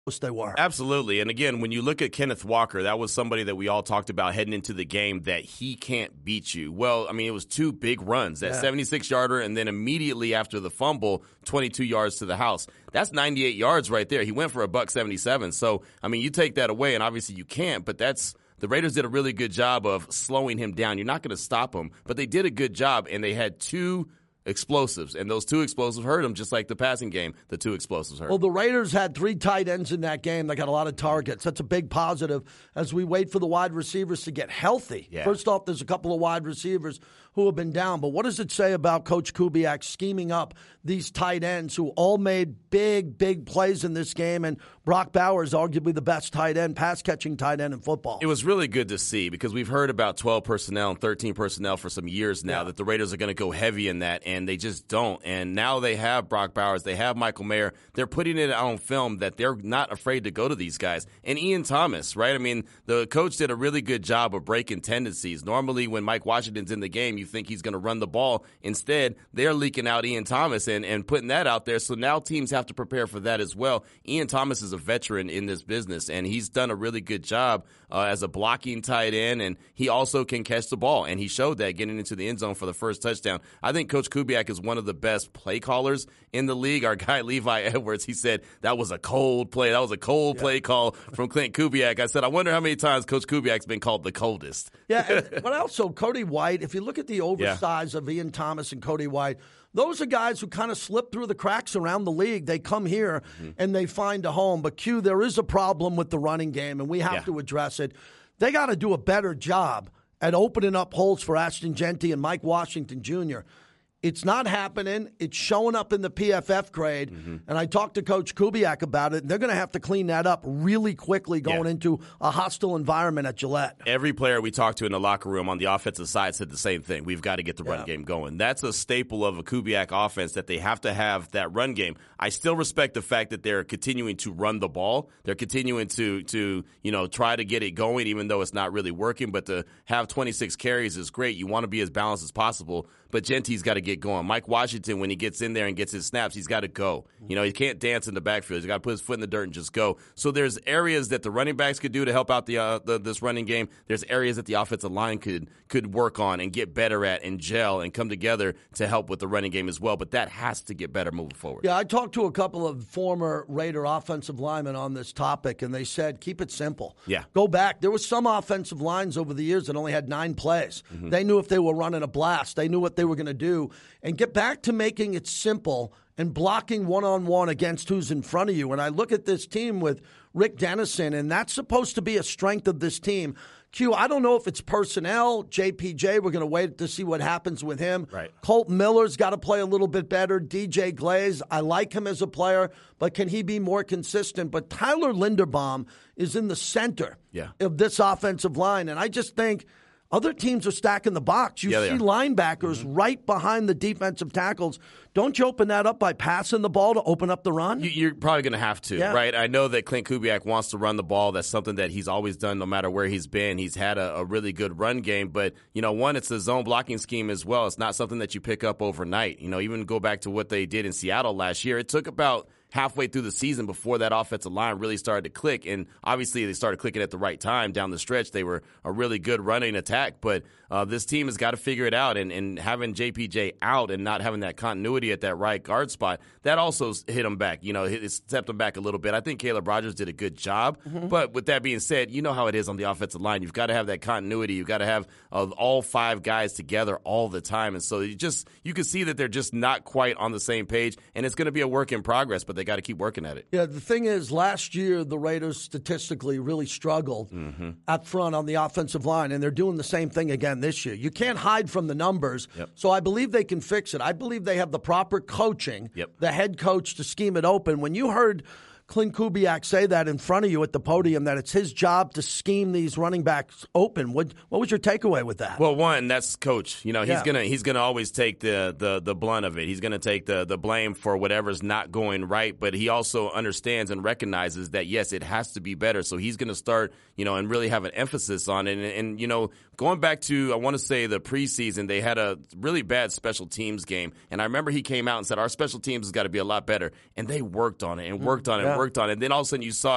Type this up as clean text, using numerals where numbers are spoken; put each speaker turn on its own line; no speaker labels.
they were.
Absolutely. And again, when you look at Kenneth Walker, that was somebody that we all talked about heading into the game that he can't beat you. Well, I mean, it was two big runs, that 76-yarder and then immediately after the fumble, 22 yards to the house. That's 98 yards right there. He went for $177. So, I mean, you take that away, and obviously you can't, but the Raiders did a really good job of slowing him down. You're not going to stop him, but they did a good job, and they had two explosives, and those two explosives hurt him just like the passing game. The two explosives hurt.
Well, the Raiders had 3 tight ends in that game. They got a lot of targets. That's a big positive as we wait for the wide receivers to get healthy.
Yeah.
First off, there's a couple of wide receivers who have been down, but what does it say about Coach Kubiak scheming up these tight ends who all made big plays in this game? And Brock Bowers, arguably the best tight end, pass-catching tight end in football.
It was really good to see because we've heard about 12 personnel and 13 personnel for some years now, that the Raiders are going to go heavy in that, and they just don't. And now they have Brock Bowers. They have Michael Mayer. They're putting it on film that they're not afraid to go to these guys. And Ian Thomas, right? I mean, the coach did a really good job of breaking tendencies. Normally when Mike Washington's in the game, you think he's going to run the ball. Instead, they're leaking out Ian Thomas and putting that out there. So now teams have to prepare for that as well. Ian Thomas is a veteran in this business, and he's done a really good job as a blocking tight end, and he also can catch the ball. And he showed that getting into the end zone for the first touchdown. I think Coach Kubiak is one of the best play callers in the league. Our guy Levi Edwards, he said that was a cold play. That was a cold play call from Clint Kubiak. I said, I wonder how many times Coach Kubiak's been called the coldest.
Yeah, but also Cody White, if you look at the oversize of Ian Thomas and Cody White, those are guys who kind of slip through the cracks around the league. They come here and they find a home. But, Q, there is a problem with the running game, and we have to address it. They got to do a better job at opening up holes for Ashton Jeanty and Mike Washington Jr. It's not happening. It's showing up in the PFF grade. And I talked to Coach Kubiak about it. And they're going to have to clean that up really quickly going into a hostile environment at Gillette.
Every player we talked to in the locker room on the offensive side said the same thing. We've got to get the run game going. That's a staple of a Kubiak offense, that they have to have that run game. I still respect the fact that they're continuing to run the ball. They're continuing to try to get it going, even though it's not really working. But to have 26 carries is great. You want to be as balanced as possible. But Jeanty's got to get going. Mike Washington, when he gets in there and gets his snaps, he's got to go. He can't dance in the backfield. He's got to put his foot in the dirt and just go. So there's areas that the running backs could do to help out this running game. There's areas that the offensive line could work on and get better at and gel and come together to help with the running game as well. But that has to get better moving forward.
Yeah, I talked to a couple of former Raider offensive linemen on this topic, and they said, keep it simple.
Yeah.
Go back. There were some offensive lines over the years that only had 9 plays. They knew if they were running a blast. They knew what they were going to do. And get back to making it simple and blocking one-on-one against who's in front of you. And I look at this team with Rick Dennison, and that's supposed to be a strength of this team. Q, I don't know if it's personnel. JPJ, we're going to wait to see what happens with him.
Right.
Colton Miller's got to play a little bit better. DJ Glaze, I like him as a player, but can he be more consistent? But Tyler Linderbaum is in the center of this offensive line, and I just think other teams are stacking the box. You see linebackers right behind the defensive tackles. Don't you open that up by passing the ball to open up the run?
You're probably going to have to, right? I know that Clint Kubiak wants to run the ball. That's something that he's always done no matter where he's been. He's had a really good run game. But, one, it's a zone blocking scheme as well. It's not something that you pick up overnight. Even go back to what they did in Seattle last year. It took about halfway through the season before that offensive line really started to click. And obviously they started clicking at the right time down the stretch. They were a really good running attack. But this team has got to figure it out. And having JPJ out and not having that continuity at that right guard spot, that also hit them back. It stepped them back a little bit. I think Caleb Rogers did a good job. But with that being said, you know how it is on the offensive line. You've got to have that continuity. You've got to have all 5 guys together all the time. And so you can see that they're just not quite on the same page. And it's going to be a work in progress, but they got to keep working at it.
Yeah, the thing is, last year the Raiders statistically really struggled up front on the offensive line, and they're doing the same thing again this year. You can't hide from the numbers, so I believe they can fix it. I believe they have the proper coaching, the head coach to scheme it open. When you heard Clint Kubiak say that in front of you at the podium, that it's his job to scheme these running backs open. What was your takeaway with that?
Well, one, that's coach. He's gonna always take the blunt of it. He's gonna take the blame for whatever's not going right. But he also understands and recognizes that yes, it has to be better. So he's gonna start, and really have an emphasis on it. And going back to, I want to say the preseason, they had a really bad special teams game, and I remember he came out and said our special teams has got to be a lot better, and they worked on it and worked on it. And then all of a sudden you saw